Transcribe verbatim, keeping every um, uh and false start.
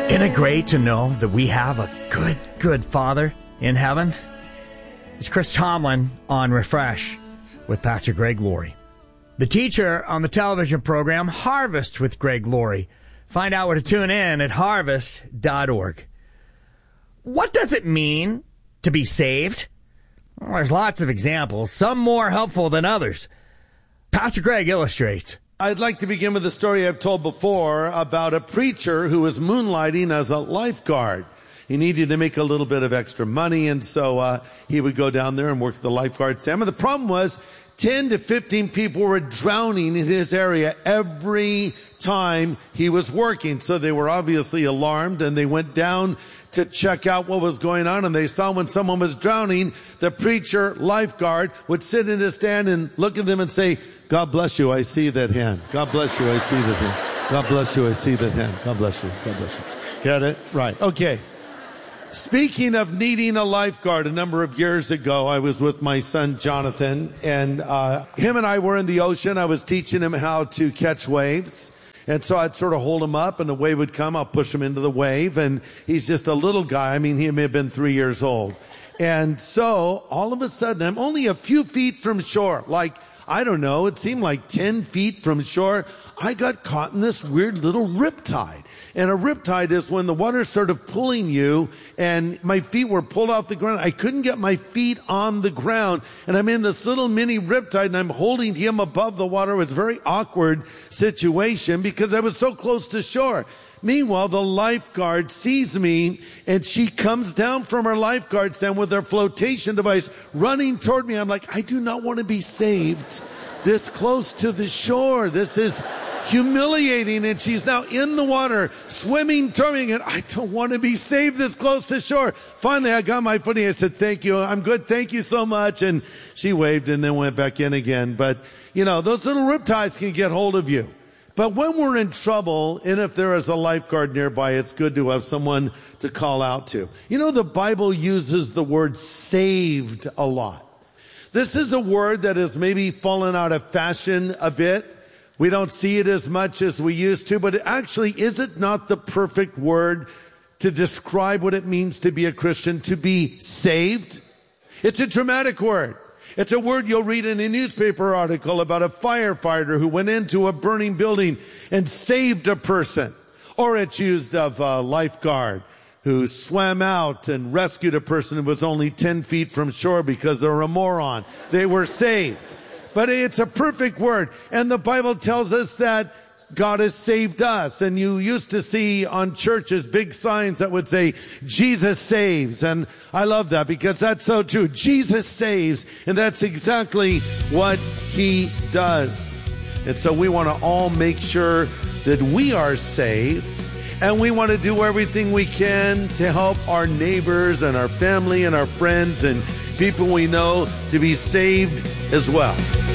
Isn't it great to know that we have a good, good Father in heaven? It's Chris Tomlin on Refresh with Pastor Greg Laurie. The teacher on the television program Harvest with Greg Laurie. Find out where to tune in at harvest dot org. What does it mean to be saved? Well, there's lots of examples, some more helpful than others. Pastor Greg illustrates. I'd like to begin with a story I've told before about a preacher who was moonlighting as a lifeguard. He needed to make a little bit of extra money, and so uh, he would go down there and work the lifeguard stand. But the problem was ten to fifteen people were drowning in his area every time he was working. So they were obviously alarmed, and they went down to check out what was going on, and they saw when someone was drowning, the preacher lifeguard would sit in his stand and look at them and say, "God bless you, I see that hand. God bless you, I see that hand. God bless you, I see that hand. God bless you, God bless you." Get it? Right. Okay. Speaking of needing a lifeguard, a number of years ago, I was with my son Jonathan, and uh him and I were in the ocean. I was teaching him how to catch waves. And so I'd sort of hold him up, and the wave would come. I'll push him into the wave, and he's just a little guy. I mean, he may have been three years old. And so all of a sudden, I'm only a few feet from shore, like, I don't know, it seemed like ten feet from shore. I got caught in this weird little riptide. And a riptide is when the water's sort of pulling you, and my feet were pulled off the ground. I couldn't get my feet on the ground, and I'm in this little mini riptide, and I'm holding him above the water. It was a very awkward situation because I was so close to shore. Meanwhile, the lifeguard sees me, and she comes down from her lifeguard stand with her flotation device running toward me. I'm like, I do not want to be saved this close to the shore. This is humiliating. And she's now in the water, swimming toward me, and I don't want to be saved this close to shore. Finally, I got my footing. I said, "Thank you. I'm good. Thank you so much." And she waved and then went back in again. But, you know, those little riptides can get hold of you. But when we're in trouble, and if there is a lifeguard nearby, it's good to have someone to call out to. You know, the Bible uses the word saved a lot. This is a word that has maybe fallen out of fashion a bit. We don't see it as much as we used to, but it actually, is it not the perfect word to describe what it means to be a Christian, to be saved? It's a dramatic word. It's a word you'll read in a newspaper article about a firefighter who went into a burning building and saved a person. Or it's used of a lifeguard who swam out and rescued a person who was only ten feet from shore because they were a moron. They were saved. But it's a perfect word. And the Bible tells us that God has saved us. And you used to see on churches big signs that would say, "Jesus saves." And I love that because that's so true. Jesus saves. And that's exactly what he does. And so we want to all make sure that we are saved. And we want to do everything we can to help our neighbors and our family and our friends and people we know to be saved as well.